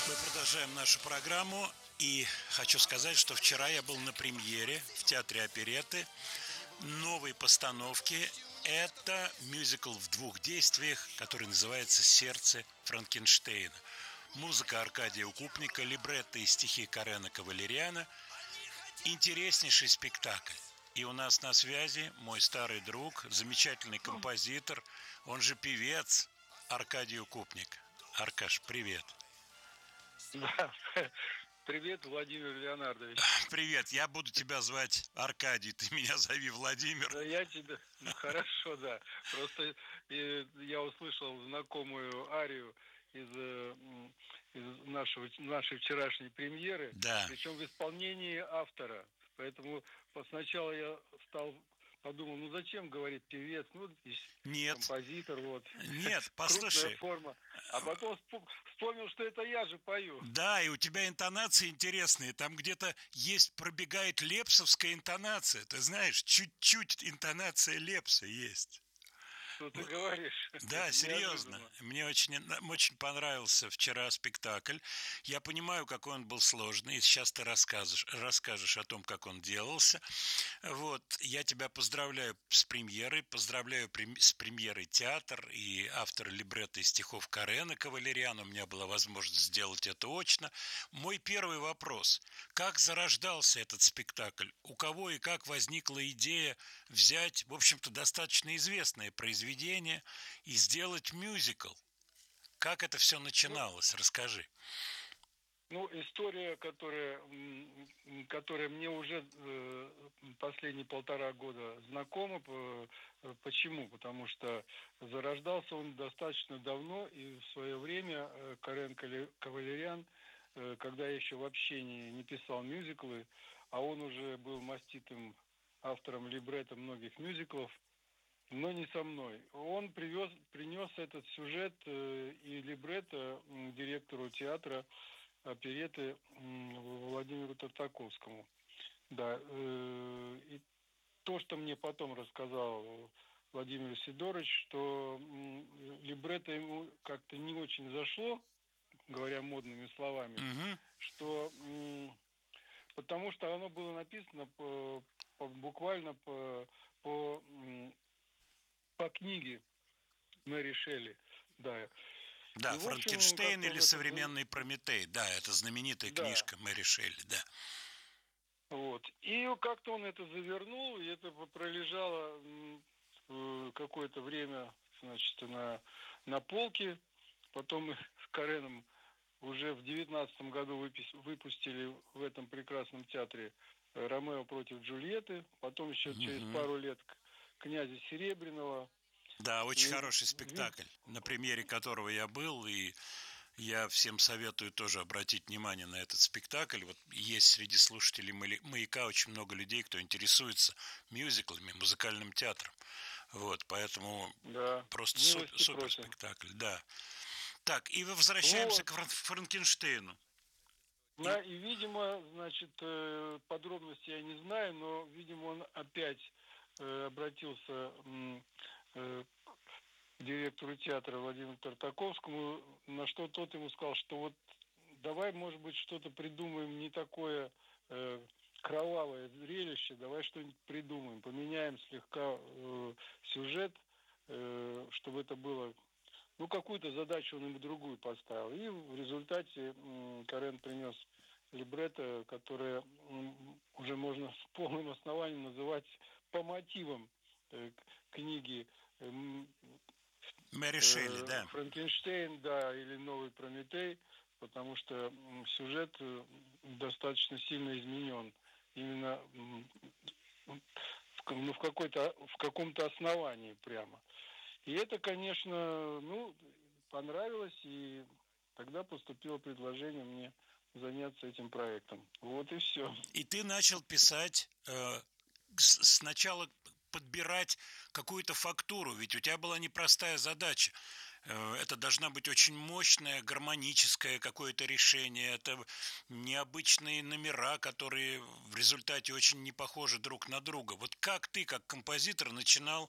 Мы продолжаем нашу программу, и хочу сказать, что вчера я был на премьере в Театре оперетты новой постановки. Это мюзикл в двух действиях, который называется «Сердце Франкенштейна». Музыка Аркадия Укупника, либретто и стихи Карена Кавалериана. Интереснейший спектакль. И у нас на связи мой старый друг, замечательный композитор, он же певец Аркадий Укупник. Аркаш, привет. Да, привет, Владимир Леонардович. Привет, я буду тебя звать Аркадий, ты меня зови Владимир. Да, я тебя... Ну, хорошо, да. Просто я услышал знакомую арию из нашей вчерашней премьеры, Да. причем в исполнении автора. Поэтому сначала я подумал, ну зачем говорит певец, ну Нет. композитор, вот. Нет, Крупная послушай. форма. А потом вспомнил, что это я же пою. Да, и у тебя интонации интересные. Там где-то пробегает лепсовская интонация. Ты знаешь, чуть-чуть интонация Лепса есть. Что ты говоришь? Да, серьезно. Мне очень понравился вчера спектакль. Я понимаю, какой он был сложный. И сейчас ты расскажешь о том, как он делался. Вот, я тебя поздравляю с премьерой. Поздравляю с премьерой театр и автор либретто и стихов Карена Кавалериана. У меня была возможность сделать это очно. Мой первый вопрос. Как зарождался этот спектакль? У кого и как возникла идея взять, в общем-то, достаточно известное произведение и сделать мюзикл? Как это все начиналось? Расскажи. Ну, история, которая мне уже последние 1,5 года знакома. Почему? Потому что зарождался он достаточно давно, и в свое время Карен Кавалериан, когда я еще вообще не писал мюзиклы, а он уже был маститым автором либретто многих мюзиклов, но не со мной. Он принес этот сюжет и либретто директору театра оперетты Владимиру Тартаковскому. Да. И то, что мне потом рассказал Владимир Сидорович, что либретто ему как-то не очень зашло, говоря модными словами, что потому что оно было написано буквально по книге Мэри Шелли. Да. Да, И, Франкенштейн или современный Прометей. Да, это знаменитая книжка Мэри Шелли, да. Вот. И как-то он это завернул, и это пролежало какое-то время, значит, на полке. Потом мы с Кареном уже в 19 году выпустили в этом прекрасном театре «Ромео против Джульетты». Потом еще через пару лет «Князя Серебряного». Да, очень хороший спектакль, на премьере которого я был, и я всем советую тоже обратить внимание на этот спектакль. Вот есть среди слушателей «Маяка» очень много людей, кто интересуется мюзиклами, музыкальным театром. Вот, поэтому просто супер спектакль, да. Так, и возвращаемся к Франкенштейну. Да, и, видимо, значит, подробности я не знаю, но, видимо, он опять обратился к директору театра Владимиру Тартаковскому, на что тот ему сказал, что вот давай, может быть, что-то придумаем не такое кровавое зрелище, давай что-нибудь придумаем, поменяем слегка сюжет, чтобы это было... Ну, какую-то задачу он ему другую поставил. И в результате Карен принес либретто, которое уже можно с полным основанием называть по мотивам книги Мэри Шелли, да. Франкенштейн, да, или Новый Прометей, потому что сюжет достаточно сильно изменен. Именно в каком-то основании прямо. И это, конечно, понравилось, и тогда поступило предложение мне заняться этим проектом. Вот и все. И ты начал писать, сначала подбирать какую-то фактуру, ведь у тебя была непростая задача. Это должна быть очень мощное, гармоническое какое-то решение. Это необычные номера, которые в результате очень не похожи друг на друга. Вот как ты, как композитор, начинал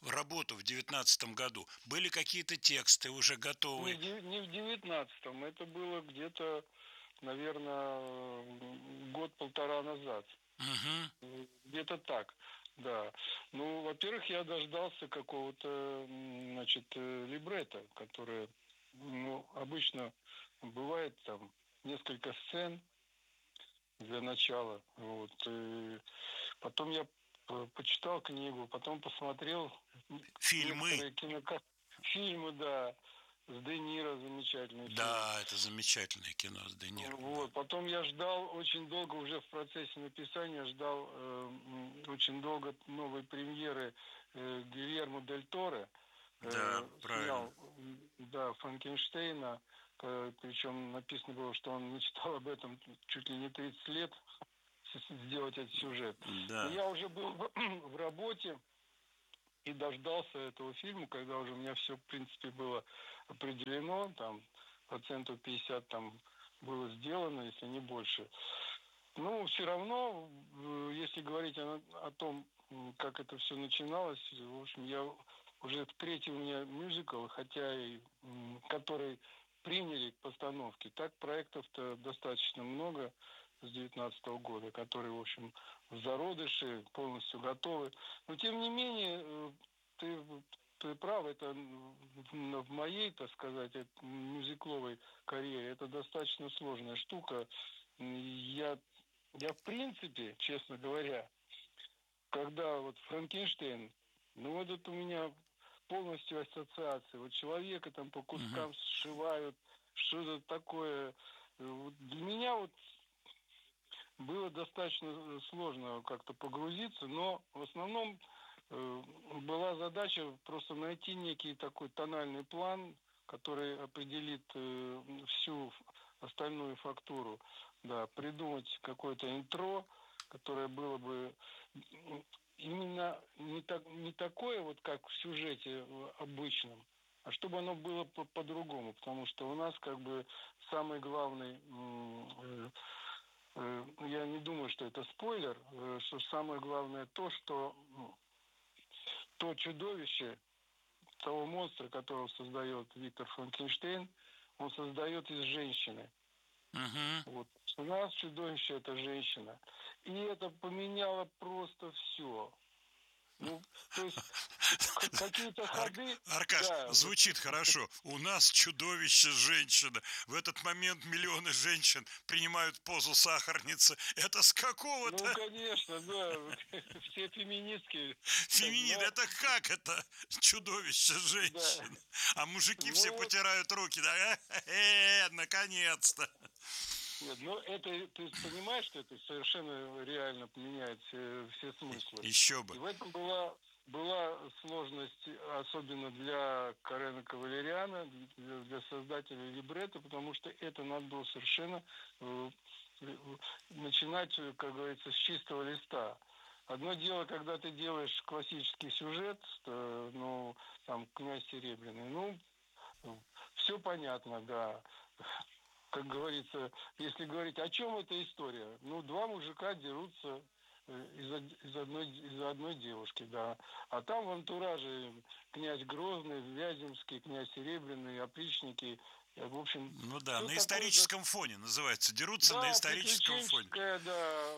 работу в 19 году? Были какие-то тексты уже готовые? Не в 19-м, это было где-то, наверное, год-полтора назад. Угу. Где-то так, да. Ну, во-первых, я дождался какого-то, значит, либретто, которое, ну, обычно бывает там несколько сцен для начала. Вот. И потом я почитал книгу, потом посмотрел Фильмы. некоторые фильмы, да, с Де Ниро замечательный фильм. Да, это замечательное кино с Де Ниро. Да. Вот. Потом я ждал очень долго, уже в процессе написания, ждал очень долго новой премьеры Гильермо Дель Торо. Да, правильно. Снял, да, Франкенштейна, причем написано было, что он мечтал об этом чуть ли не 30 лет, сделать этот сюжет. Но Да. я уже был в работе и дождался этого фильма, когда уже у меня все, в принципе, было определено, там, процентов 50 там было сделано, если не больше. Ну, все равно, если говорить о том, как это все начиналось, в общем, я уже третий у меня мюзикл, хотя и который приняли к постановке. Так проектов-то достаточно много с 19 года, которые, в общем, в зародыше, полностью готовы. Но, тем не менее, ты, ты прав, это в моей, так сказать, мюзикловой карьере, это достаточно сложная штука. Я в принципе, честно говоря, когда вот Франкенштейн, ну вот это у меня полностью ассоциация. Вот человека там по Угу. кускам сшивают, что-то такое. Вот для меня вот было достаточно сложно как-то погрузиться, но в основном была задача просто найти некий такой тональный план, который определит всю остальную фактуру. Да, придумать какое-то интро, которое было бы именно не такое, вот как в сюжете обычном, а чтобы оно было по-другому, потому что у нас как бы самый главный я не думаю, что это спойлер, что самое главное то, что то чудовище, того монстра, которого создает Виктор Франкенштейн, он создает из женщины. Угу. Вот. У нас чудовище – это женщина. И это поменяло просто все. Ну, то есть какие-то ходы, Аркаш, да, звучит хорошо. У нас чудовище женщина. В этот момент миллионы женщин принимают позу сахарницы. Это с ну, какого-то конечно, да, все феминистки, феминин? но, Это как это? Чудовище да, женщин. А мужики все ну вот. потирают руки. Да? Наконец-то. Нет, ну это ты понимаешь, что это совершенно реально меняет все смыслы. Еще бы. И в этом была сложность, особенно для Карена Кавалериана, для создателя либретто, потому что это надо было совершенно начинать, как говорится, с чистого листа. Одно дело, когда ты делаешь классический сюжет, ну, там, «Князь Серебряный», ну, все понятно, да, как говорится, если говорить, о чем эта история? Ну, два мужика дерутся из одной девушки, да. А там в антураже князь Грозный, Вяземский, князь Серебряный, опричники. В общем, Ну да, все на такое, историческом фоне называется. Дерутся на да, историческом фоне. приключенческая, да,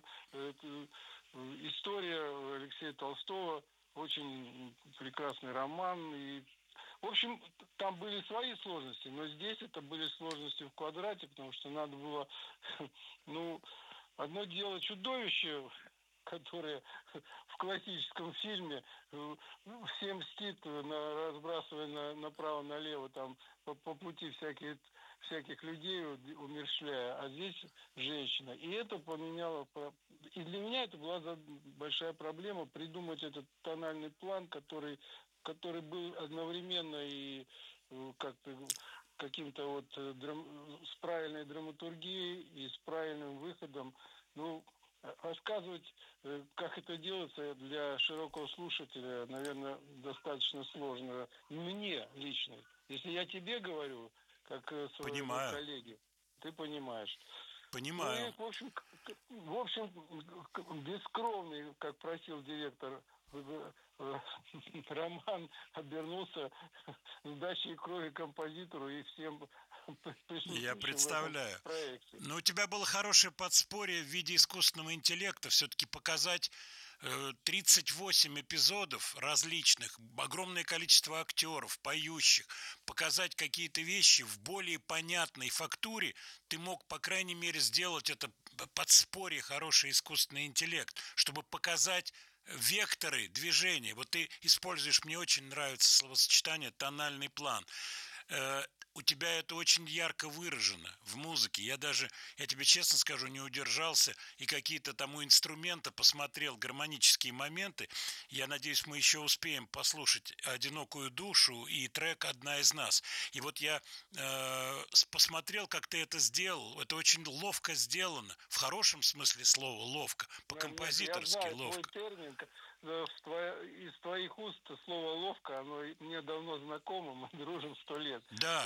история Алексея Толстого, очень прекрасный роман. И, в общем, там были свои сложности, но здесь это были сложности в квадрате, потому что надо было, ну, одно дело чудовище, которое в классическом фильме всем мстит, разбрасывая направо-налево там по пути всяких людей умерщвляя, а здесь женщина. И это поменяло... И для меня это была большая проблема придумать этот тональный план, который был одновременно и как-то каким-то вот с правильной драматургией и с правильным выходом. Ну, рассказывать, как это делается для широкого слушателя, наверное, достаточно сложно. Мне лично. Если я тебе говорю, как своему Понимаю, коллеге, ты понимаешь. Ну и, понимаю. в общем, бескровный, как просил директор роман обернулся сдачей крови композитору и всем Я присутствующим в этом представляю. проекте. Но у тебя было хорошее подспорье в виде искусственного интеллекта. Все-таки показать 38 эпизодов различных, огромное количество актеров, поющих, показать какие-то вещи в более понятной фактуре, ты мог, по крайней мере, сделать это подспорье, хороший искусственный интеллект, чтобы показать векторы движения. Вот ты используешь, мне очень нравится словосочетание «тональный план». У тебя это очень ярко выражено в музыке. Я тебе честно скажу, не удержался и какие-то там у инструмента посмотрел гармонические моменты. Я надеюсь, мы еще успеем послушать «Одинокую душу» и трек «Одна из нас». И вот я посмотрел, как ты это сделал. Это очень ловко сделано. В хорошем смысле слова ловко. Нет, я По-композиторски знаю твой ловко. термин. Из твоих уст слово «ловко», оно мне давно знакомо, мы дружим 100 лет. Да,